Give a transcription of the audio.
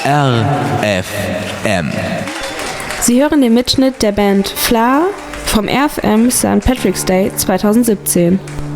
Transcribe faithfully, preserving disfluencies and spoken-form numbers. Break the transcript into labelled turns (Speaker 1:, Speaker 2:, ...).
Speaker 1: R F M.
Speaker 2: Sie hören den Mitschnitt der Band Fla vom R F M Sankt Patrick's Day zweitausendsiebzehn.